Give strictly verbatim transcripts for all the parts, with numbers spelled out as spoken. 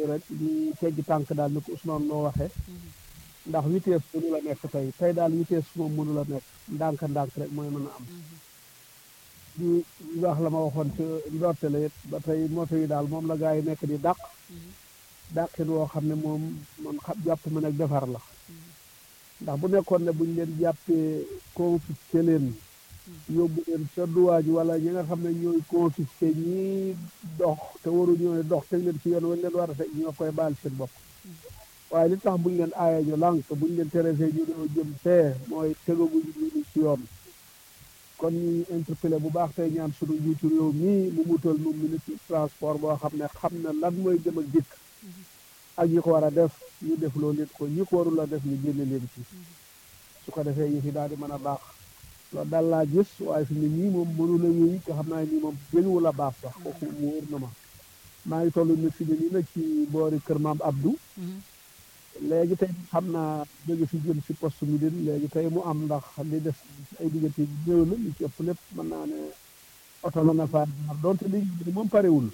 nii rek di teggi tànk daal ni ko Ousmane noo waxee ndax vitesse mënu la nekk tey tey daal vitesse moom mënu la nekk ndànk-ndànk rek mooy mën a am di wax la ma waxoon ci ndortele it ba tey moto yi daal moom la gaa yi nekk di dàq dàqin woo xam ne moom man xam jàpp ma nag defar la ndax bu nekkoon ne buñ leen jàppee confisqué leen yóbbu leen ca duwaaji wala ñi nga xam ne ñooy confisqué ñi dox te waru ñooy dox teg leen ci yoon wañ leen war a teg ñoo koy baal seen bopp waaye li tax buñ leen aayee ñu lànk buñ leen terefee ñu doo jëm fee mooy tegaguñ ñu ci yoon kon ñu interpellé bu baax tey ñaan suñu njiitu réew mii mu mutal nu ministre transport boo xam ne xam ne lan mooy dem ak dikk ak ñi ko war a def ñu def loolu leen ko ñi ko warul a def ñu génne leen ci su ko defee yi fi daal di mën a baax loolu daal laa gis waaye fi ne nii moom mënu la yooyu te xam naa nii moom jëñu la baax sax kooku mu wóor na ma maa ngi toll ni fi ne nii nag ci boori kër maam Abdou léegi tey xam naa jóge fi jëm si poste mi din léegi tey mu am ndax li def ay diggante néew la li ci ëpp lépp mën naa ne oto mën na faa donte li moom parewul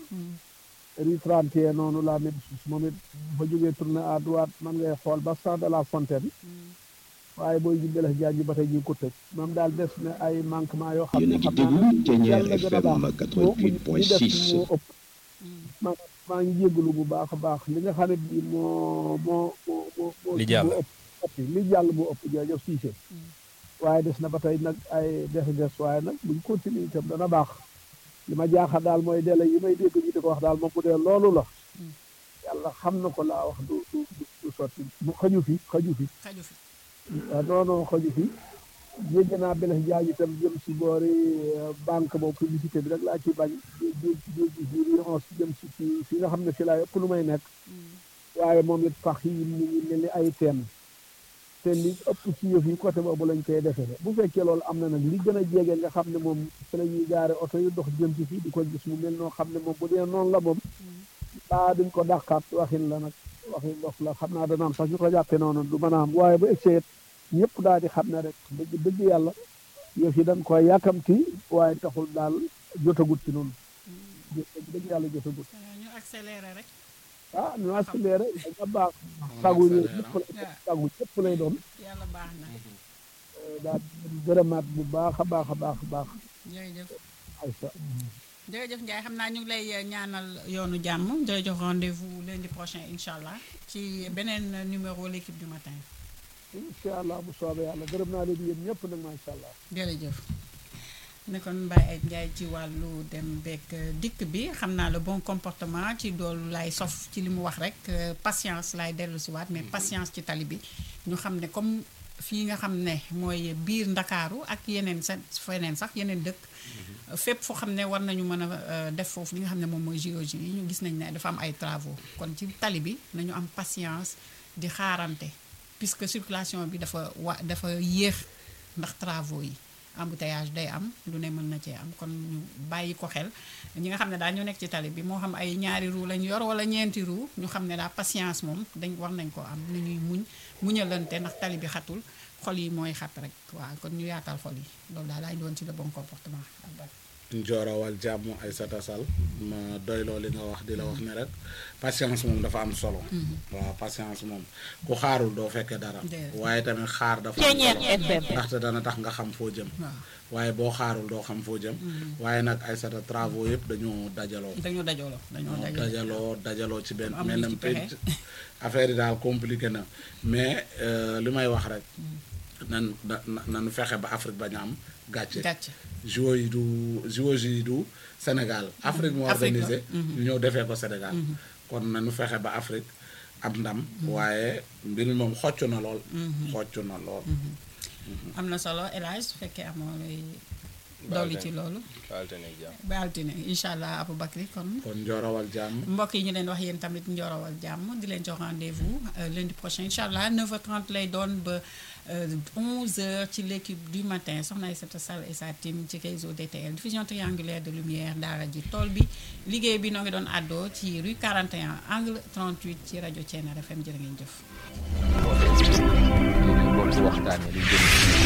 rue trente et un noonu la même chose moom it ba jógee tourné à droite man ngay xool ba Stade de la Fontaine waaye booy ji Blaise Diagne ba tey ñu ngi ko tëj moom daal def na ay manquement yoo xam ne xam naa yàlla gën a baax moo li def moo ëpp maa maa ngi jégalu bu baax a baax li nga xam ne bii moo moo moo moo moo li jàll ëpp li jàll moo ëpp jërëjëf Cissé waaye des na ba tey nag ay des des waaye nag buñ continuer itam dana baax li ma jaaxal daal mooy délai yi may dégg ñu di ko wax daal moom bu dee loolu la yàlla xam na ko laa wax du du du sotti mu xaju fi xaju fi waaw non non xaju fi jégg naa Blaise Diagne itam jëm si boori banque boobu publicité bi rek laa ci bañ jéggi on jëm si fi fi nga xam ne fi laa ëpp lu may nekk waaye moom it pax yi mu ngi mel ni ay teen te li ëpp ci yëf yi côté boobu lañ koy defee bu fekkee loolu am na nag li gën a jege nga xam ne moom fi la ñuy gaare oto yi dox jëm ci fii di ko gis mu mel noo xam ne moom bu dee noonu la moom daa duñ ko dàqaat waxin la nag waxin dox la xam naa dana am sax ñu ko jàppee noonu du mën a am waaye bu egsee ñëpp daal di xam ne rek dëgg dëgg yàlla yëf yi dañ koy yàkkamti waaye taxul daal jotagut ci noonu dëgg yàlla jotagut ñu accéléré rek ah ñu accéléré daña baax sagu yi ñëpp lay sagu ñëpp lay doon yàlla baax na daal gërëmaat bu baax a baax a baax a baax jërëjëf Aïssa jërëjëf Ndiaye xam naa ñu ngi lay ñaanal yoonu jàmm jërëjëf rendez-vous lundi prochain incha allah ci beneen numéro l'équipe du matin incha allah bu soobee yàlla gërëm naa leen yéen ñëpp nag macha allah jërëjëf ne kon Mbaye ay Ndiaye ci wàllu dem beeg dikk bi xam naa le bon comportement ci doolu lay sof ci li mu wax rek patience lay dellu si waat mais patience ci tali bi ñu xam ne comme fii nga xam ne mooy biir Ndakaaru ak yeneen sa feneen sax yeneen dëkk fépp foo xam ne war nañu mën a def foofu li nga xam ne moom mooy géologie yi ñu gis nañ ne dafa am ay travaux kon ci tali bi nañu am patience di xaarante puisque circulation bi dafa wa dafa yéex ndax travaux yi embouteillage day am lu ne mën na cee am kon ñu bàyyi ko xel ñi nga xam ne daal ñoo nekk ci tali bi moo xam ay ñaari roue lañu yor wala ñeenti roue ñu xam ne daal patience moom dañ war nañ ko am ni ñuy muñ muñalante ndax tali bi xatul xol yi mooy xat rek waaw kon ñu yaatal xol yi loolu daal laay doon ci le bon comportement njoorawal jàmm Aïssata Sall ma doyloo li nga wax di la wax ne rek patience moom dafa am solo waaw patience moom ku xaarul doo fekkee dara waaye tamit xaar dafa am solo ndaxte dana tax nga xam foo jëm waaye boo xaarul doo xam foo jëm waaye nag Aïssata travaux yëpp dañoo dajaloo dañoo dajaloo dañoo dajaloo dajaloo ci benn mel na pénc affaire yi daal compliqué na mais li may wax rek nan nanu fexe ba Afrique bañ a am gàcce J O yi du J O yi du Sénégal Afrique moo organisé ñu ñëw defee ko Sénégal kon nañu fexe ba Afrique am ndam waaye mbir mi moom xocc na lool xocc na lool am na solo El Hadj su fekkee amoo lay dolli ci loolu ba altine incha allah Aboubacry kon kon njoorawal jàmm mbokk yi ñu leen wax yéen tamit njoorawal jàmm di leen jox rendez-vous lundi prochain incha allah neuf heures trente lay doon ba onze heures ci l'équipe du matin soxna Aïssata Sall et sa team ci réseau D T L diffusion triangulaire de lumière daara ji tool bi liggéey bi noo ngi doon àddoo ci rue quarante et un angle trente-huit ci rajo Thiénare F M jërë ngeen jëf.